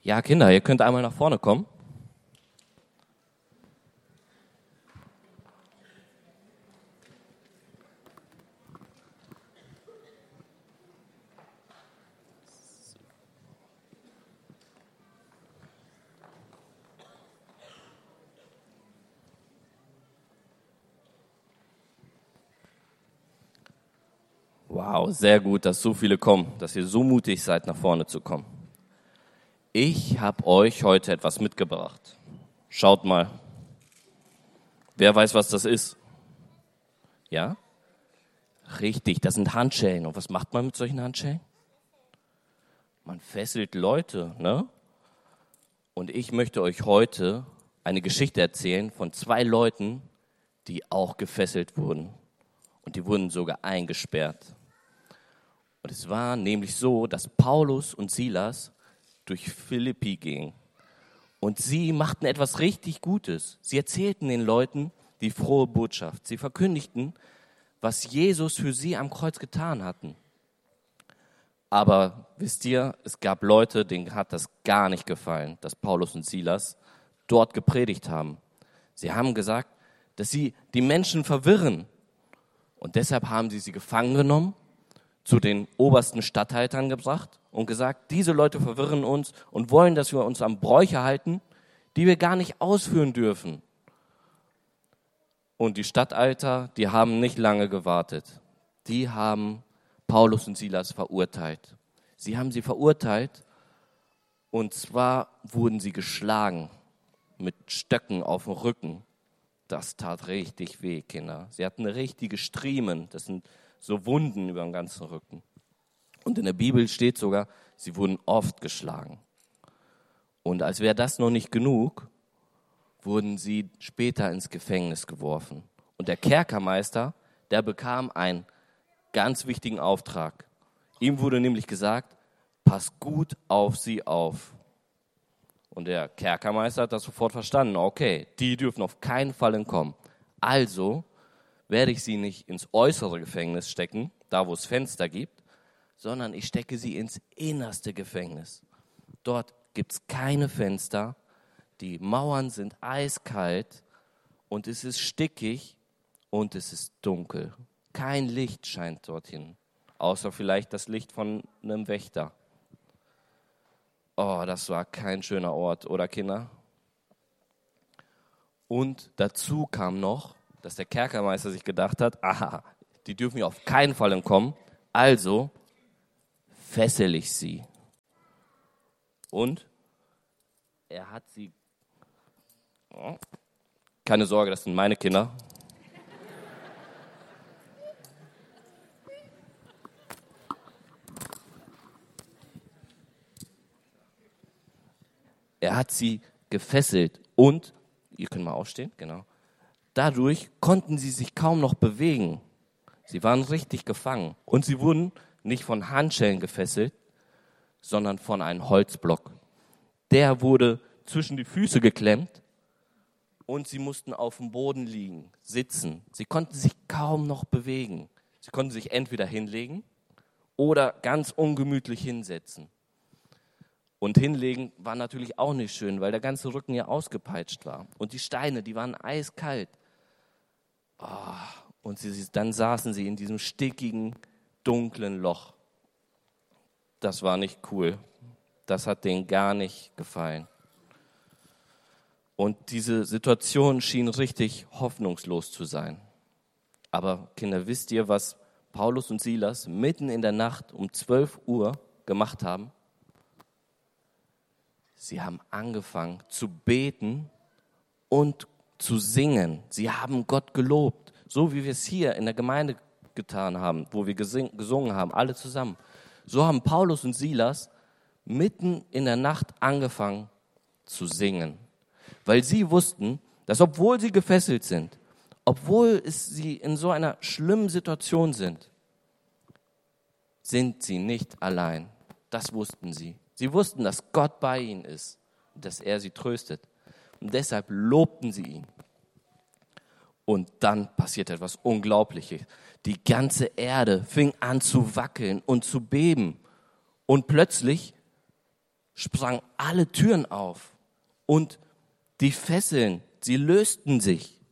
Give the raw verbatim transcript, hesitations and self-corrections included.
Ja, Kinder, ihr könnt einmal nach vorne kommen. Wow, sehr gut, dass so viele kommen, dass ihr so mutig seid, nach vorne zu kommen. Ich habe euch heute etwas mitgebracht. Schaut mal. Wer weiß, was das ist? Ja? Richtig, das sind Handschellen. Und was macht man mit solchen Handschellen? Man fesselt Leute, ne? Und ich möchte euch heute eine Geschichte erzählen von zwei Leuten, die auch gefesselt wurden. Und die wurden sogar eingesperrt. Und es war nämlich so, dass Paulus und Silas durch Philippi gingen. Und sie machten etwas richtig Gutes. Sie erzählten den Leuten die frohe Botschaft. Sie verkündigten, was Jesus für sie am Kreuz getan hatten. Aber wisst ihr, es gab Leute, denen hat das gar nicht gefallen, dass Paulus und Silas dort gepredigt haben. Sie haben gesagt, dass sie die Menschen verwirren. Und deshalb haben sie sie gefangen genommen, zu den obersten Statthaltern gebracht und gesagt, diese Leute verwirren uns und wollen, dass wir uns an Bräuche halten, die wir gar nicht ausführen dürfen. Und die Statthalter, die haben nicht lange gewartet. Die haben Paulus und Silas verurteilt. Sie haben sie verurteilt und zwar wurden sie geschlagen mit Stöcken auf dem Rücken. Das tat richtig weh, Kinder. Sie hatten richtige Striemen, das sind so Wunden über den ganzen Rücken. Und in der Bibel steht sogar, sie wurden oft geschlagen. Und als wäre das noch nicht genug, wurden sie später ins Gefängnis geworfen. Und der Kerkermeister, der bekam einen ganz wichtigen Auftrag. Ihm wurde nämlich gesagt, pass gut auf sie auf. Und der Kerkermeister hat das sofort verstanden. Okay, die dürfen auf keinen Fall entkommen. Also werde ich sie nicht ins äußere Gefängnis stecken, da wo es Fenster gibt, sondern ich stecke sie ins innerste Gefängnis. Dort gibt es keine Fenster, die Mauern sind eiskalt und es ist stickig und es ist dunkel. Kein Licht scheint dorthin, außer vielleicht das Licht von einem Wächter. Oh, das war kein schöner Ort, oder Kinder? Und dazu kam noch, dass der Kerkermeister sich gedacht hat, aha, die dürfen hier auf keinen Fall entkommen, also fessel ich sie. Und er hat sie, oh, keine Sorge, das sind meine Kinder. Er hat sie gefesselt und, ihr könnt mal aufstehen, genau. Dadurch konnten sie sich kaum noch bewegen. Sie waren richtig gefangen. Und sie wurden nicht von Handschellen gefesselt, sondern von einem Holzblock. Der wurde zwischen die Füße geklemmt und sie mussten auf dem Boden liegen, sitzen. Sie konnten sich kaum noch bewegen. Sie konnten sich entweder hinlegen oder ganz ungemütlich hinsetzen. Und hinlegen war natürlich auch nicht schön, weil der ganze Rücken ja ausgepeitscht war. Und die Steine, die waren eiskalt. Oh, und sie, dann saßen sie in diesem stickigen, dunklen Loch. Das war nicht cool. Das hat denen gar nicht gefallen. Und diese Situation schien richtig hoffnungslos zu sein. Aber Kinder, wisst ihr, was Paulus und Silas mitten in der Nacht um zwölf Uhr gemacht haben? Sie haben angefangen zu beten und zu singen. Sie haben Gott gelobt, so wie wir es hier in der Gemeinde getan haben, wo wir gesing, gesungen haben, alle zusammen. So haben Paulus und Silas mitten in der Nacht angefangen zu singen, weil sie wussten, dass obwohl sie gefesselt sind, obwohl es sie in so einer schlimmen Situation sind, sind sie nicht allein. Das wussten sie. Sie wussten, dass Gott bei ihnen ist und dass er sie tröstet. Und deshalb lobten sie ihn. Und dann passiert etwas Unglaubliches. Die ganze Erde fing an zu wackeln und zu beben. Und plötzlich sprangen alle Türen auf und die Fesseln, sie lösten sich.